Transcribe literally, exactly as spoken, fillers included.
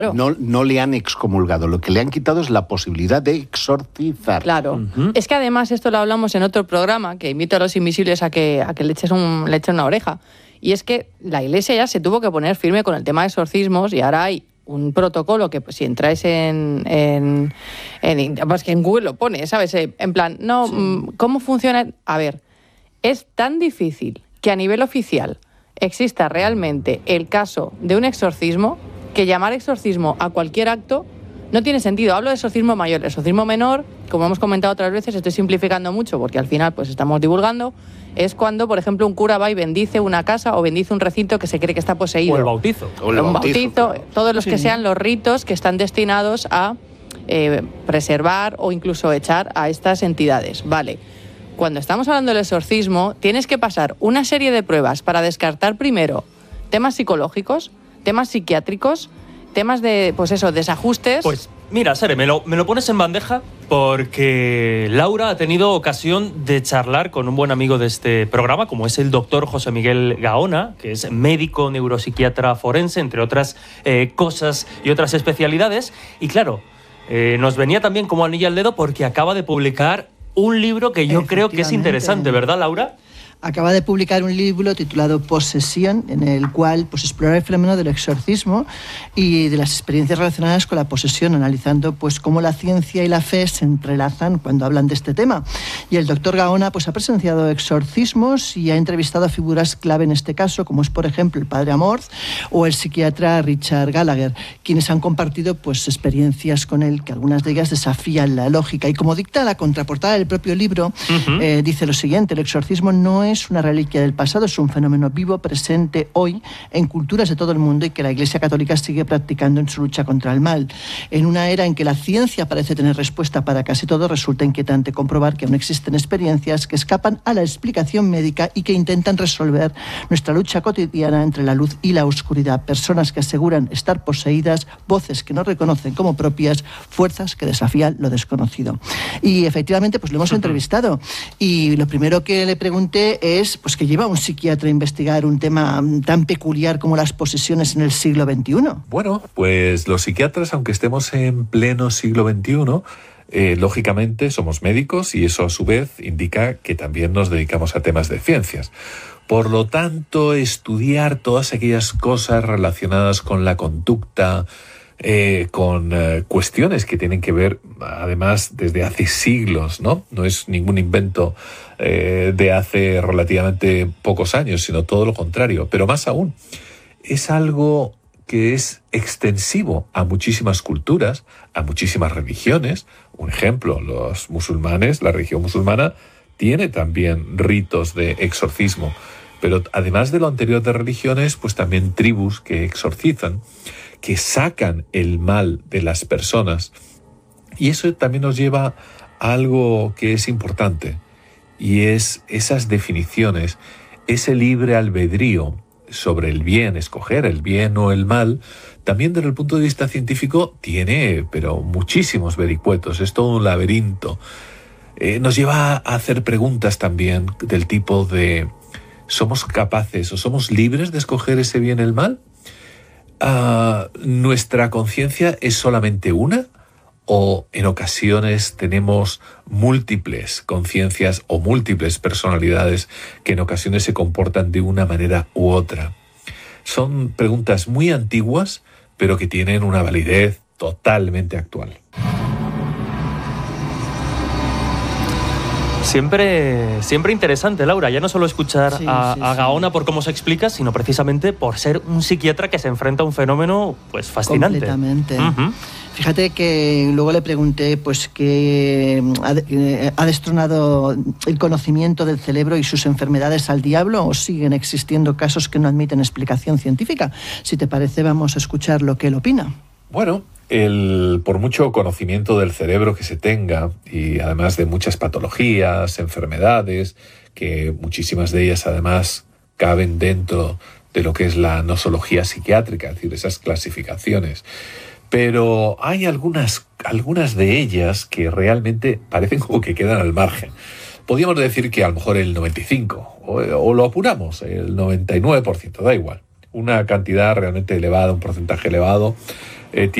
No, no le han excomulgado, lo que le han quitado es la posibilidad de exorcizar. Claro. Uh-huh. Es que además esto lo hablamos en otro programa, que invito a los invisibles a que, a que le, eches un, le echen una oreja. Y es que la Iglesia ya se tuvo que poner firme con el tema de exorcismos y ahora hay un protocolo que pues, si entráis en, en, en, pues que en Google lo pone, ¿sabes? En plan, no, sí. ¿Cómo funciona? A ver, es tan difícil que a nivel oficial exista realmente el caso de un exorcismo que llamar exorcismo a cualquier acto no tiene sentido. Hablo de exorcismo mayor. El exorcismo menor, como hemos comentado otras veces, estoy simplificando mucho porque al final pues estamos divulgando, es cuando, por ejemplo, un cura va y bendice una casa o bendice un recinto que se cree que está poseído. O el bautizo. O el un bautizo, bautizo todos los sí. que sean los ritos que están destinados a eh, preservar o incluso echar a estas entidades. Vale. Cuando estamos hablando del exorcismo, tienes que pasar una serie de pruebas para descartar primero temas psicológicos, temas psiquiátricos, temas de, pues eso, desajustes. Pues mira, Sere, me lo, me lo pones en bandeja porque Laura ha tenido ocasión de charlar con un buen amigo de este programa, como es el doctor José Miguel Gaona, que es médico neuropsiquiatra forense, entre otras eh, cosas y otras especialidades. Y claro, eh, nos venía también como anillo al dedo porque acaba de publicar un libro que yo creo que es interesante, ¿verdad, Laura? Acaba de publicar un libro titulado Posesión, en el cual pues, explora el fenómeno del exorcismo y de las experiencias relacionadas con la posesión, analizando pues, cómo la ciencia y la fe se entrelazan cuando hablan de este tema. Y el doctor Gaona pues, ha presenciado exorcismos y ha entrevistado a figuras clave en este caso, como es, por ejemplo, el padre Amorth o el psiquiatra Richard Gallagher, quienes han compartido pues, experiencias con él, que algunas de ellas desafían la lógica. Y como dicta la contraportada del propio libro, uh-huh. eh, dice lo siguiente: el exorcismo no es es una reliquia del pasado, es un fenómeno vivo, presente hoy en culturas de todo el mundo y que la Iglesia Católica sigue practicando en su lucha contra el mal. En una era en que la ciencia parece tener respuesta para casi todo, resulta inquietante comprobar que aún existen experiencias que escapan a la explicación médica y que intentan resolver nuestra lucha cotidiana entre la luz y la oscuridad. Personas que aseguran estar poseídas, voces que no reconocen como propias, fuerzas que desafían lo desconocido. Y efectivamente, pues lo hemos entrevistado. Y lo primero que le pregunté es pues que lleva un psiquiatra a investigar un tema tan peculiar como las posesiones en el siglo veintiuno. Bueno, pues los psiquiatras, aunque estemos en pleno siglo veintiuno, eh, lógicamente somos médicos y eso a su vez indica que también nos dedicamos a temas de ciencias. Por lo tanto, estudiar todas aquellas cosas relacionadas con la conducta, Eh, con eh, cuestiones que tienen que ver, además, desde hace siglos, ¿no? No es ningún invento eh, de hace relativamente pocos años, sino todo lo contrario. Pero más aún, es algo que es extensivo a muchísimas culturas, a muchísimas religiones. Un ejemplo, los musulmanes, la religión musulmana, tiene también ritos de exorcismo. Pero además de lo anterior de religiones, pues también tribus que exorcizan, que sacan el mal de las personas. Y eso también nos lleva a algo que es importante, y es esas definiciones, ese libre albedrío sobre el bien, escoger el bien o el mal, también desde el punto de vista científico tiene, pero muchísimos vericuetos, es todo un laberinto. Eh, nos lleva a hacer preguntas también del tipo de: ¿somos capaces o somos libres de escoger ese bien o el mal? Uh, ¿Nuestra conciencia es solamente una? ¿O en ocasiones tenemos múltiples conciencias o múltiples personalidades que en ocasiones se comportan de una manera u otra? Son preguntas muy antiguas, pero que tienen una validez totalmente actual. Siempre, siempre interesante, Laura, ya no solo escuchar sí, a, sí, a Gaona sí. por cómo se explica, sino precisamente por ser un psiquiatra que se enfrenta a un fenómeno pues fascinante. Completamente. Uh-huh. Fíjate que luego le pregunté pues que ha, ha destronado el conocimiento del cerebro y sus enfermedades al diablo, o siguen existiendo casos que no admiten explicación científica. Si te parece, vamos a escuchar lo que él opina. Bueno, el, por mucho conocimiento del cerebro que se tenga, y además de muchas patologías, enfermedades, que muchísimas de ellas además caben dentro de lo que es la nosología psiquiátrica, es decir, esas clasificaciones. Pero hay algunas, algunas de ellas que realmente parecen como que quedan al margen. Podríamos decir que a lo mejor el noventa y cinco, o, o lo apuramos, el noventa y nueve por ciento, da igual. Una cantidad realmente elevada, un porcentaje elevado, eh,